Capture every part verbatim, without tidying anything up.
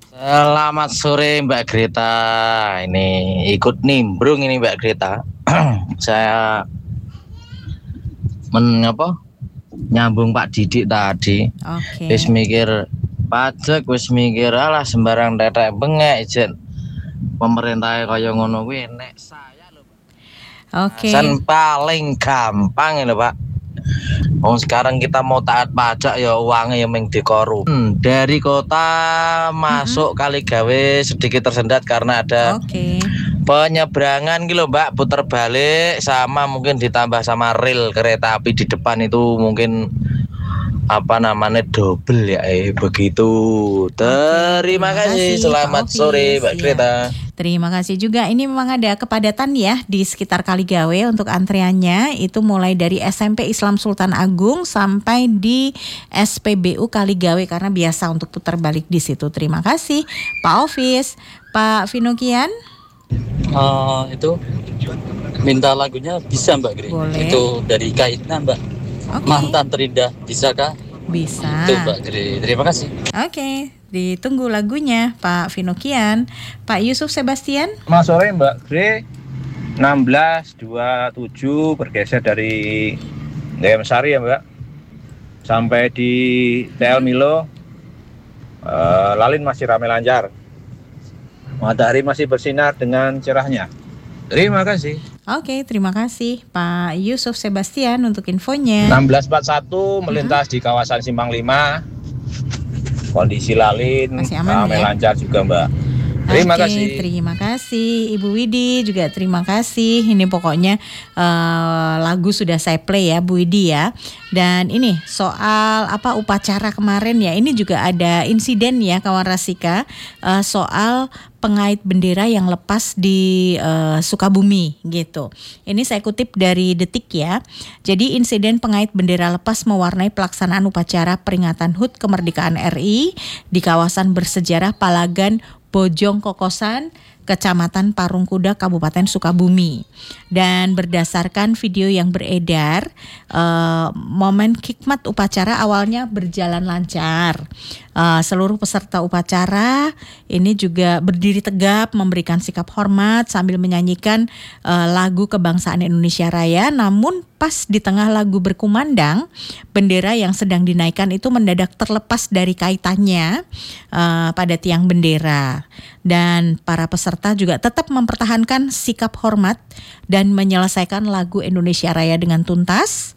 Selamat sore Mbak Greta. Ini ikut nimbrung ini Mbak Greta. Saya men apa? Nyambung Pak Didik tadi. Oke. Wis mikir pajak, wis mikir alah sembarang tetek bengek jen. Pemerintah kaya ngono kuwi nek saya lho Pak. Oke. San paling gampang lho Pak. Oh sekarang kita mau taat pajak ya uangnya yang meng dikorup. Hmm, dari kota masuk Mm-mm. kali gawe sedikit tersendat karena ada Oke. penyeberangan gitu Mbak, putar balik sama mungkin ditambah sama rel kereta api di depan itu mungkin apa namanya double ya eh begitu. Terima terima kasih. kasih, Pak Selamat sore Ofis. Mbak Iya. Greta. Terima kasih juga. Ini memang ada kepadatan ya di sekitar Kaligawe untuk antriannya. Itu mulai dari S M P Islam Sultan Agung sampai di S P B U Kaligawe karena biasa untuk putar balik di situ. Terima kasih, Pak Ofis. Pak Vinokian, Uh, itu minta lagunya bisa Mbak Gri. Boleh. Itu dari Kaitna Mbak. oke, Mantan terindah, bisakah? bisa. Itu Mbak Gri. Terima kasih. Oke, ditunggu lagunya Pak Vinokian. Pak Yusuf Sebastian, Selamat sore Mbak Gre. enam belas dua puluh tujuh bergeser dari Gayam Sari ya Mbak. Sampai di T L Milo. Uh, Lalin masih ramai lancar. Matahari masih bersinar dengan cerahnya. Terima kasih. oke, terima kasih Pak Yusuf Sebastian untuk infonya. enam belas empat puluh satu melintas di kawasan Simpang lima. Kondisi lalin Masih aman ramai ya? lancar juga Mbak. Terima Oke, kasih. terima kasih Ibu Widi juga terima kasih. Ini pokoknya eh, lagu sudah saya play ya Bu Widi ya. Dan ini soal apa upacara kemarin ya. Ini juga ada insiden ya kawan Rasika eh, soal pengait bendera yang lepas di eh, Sukabumi gitu. Ini saya kutip dari Detik ya. Jadi insiden pengait bendera lepas mewarnai pelaksanaan upacara peringatan H U T Kemerdekaan R I di kawasan bersejarah Palagan Bojong Kokosan, Kecamatan Parungkuda, Kabupaten Sukabumi. Dan berdasarkan video yang beredar, eh, momen khikmat upacara awalnya berjalan lancar. Eh, seluruh peserta upacara ini juga berdiri tegap, memberikan sikap hormat sambil menyanyikan eh, lagu kebangsaan Indonesia Raya. Namun pas di tengah lagu berkumandang, bendera yang sedang dinaikkan itu mendadak terlepas dari kaitannya uh, pada tiang bendera. Dan para peserta juga tetap mempertahankan sikap hormat dan menyelesaikan lagu Indonesia Raya dengan tuntas.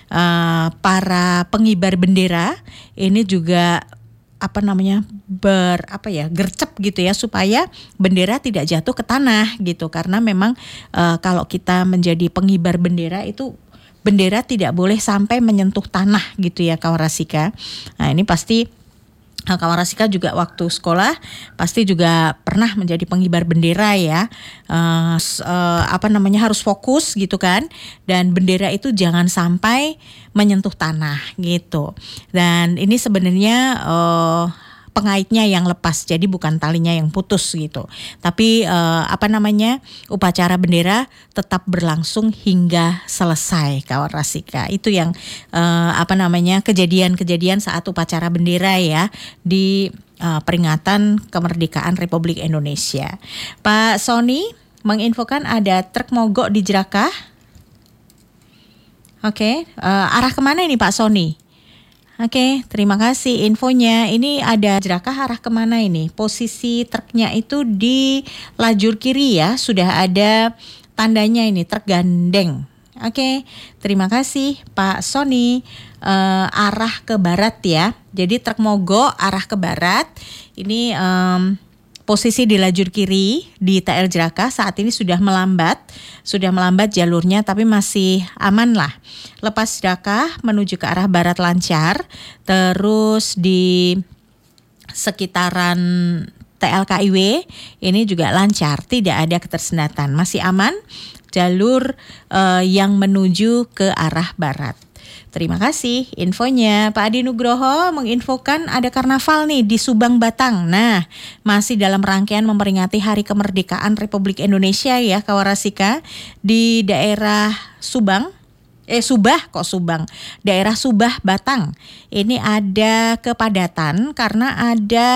Uh, para pengibar bendera ini juga apa namanya ber apa ya gercep gitu ya supaya bendera tidak jatuh ke tanah gitu karena memang uh, kalau kita menjadi pengibar bendera itu bendera tidak boleh sampai menyentuh tanah gitu ya kawan Rasika. Nah ini pasti kawan Rasika juga waktu sekolah pasti juga pernah menjadi pengibar bendera ya. Uh, uh, apa namanya harus fokus gitu kan. Dan bendera itu jangan sampai menyentuh tanah gitu. Dan ini sebenarnya uh, pengaitnya yang lepas, jadi bukan talinya yang putus gitu. Tapi eh, apa namanya upacara bendera tetap berlangsung hingga selesai kawan Rasika. Itu yang eh, apa namanya kejadian-kejadian saat upacara bendera ya di eh, peringatan kemerdekaan Republik Indonesia. Pak Sony menginfokan ada truk mogok di Jerakah. Oke, eh, arah kemana ini Pak Sony? Oke, terima kasih infonya. Ini ada Jerakah arah kemana ini? Posisi truknya itu di lajur kiri ya. Sudah ada tandanya ini truk gandeng. Oke, terima kasih Pak Sony. Uh, arah ke barat ya. Jadi truk mogok arah ke barat. Ini um, posisi di lajur kiri di T L Jerakah saat ini sudah melambat, sudah melambat jalurnya tapi masih aman lah. Lepas Jerakah menuju ke arah barat lancar, terus di sekitaran T L K I W ini juga lancar, tidak ada ketersendatan, masih aman jalur uh, yang menuju ke arah barat. Terima kasih infonya. Pak Adi Nugroho menginfokan ada karnaval nih di Subang Batang. Nah, masih dalam rangkaian memperingati Hari Kemerdekaan Republik Indonesia ya Kawarasika di daerah Subang. Eh Subah kok Subang. Daerah Subah Batang. Ini ada kepadatan karena ada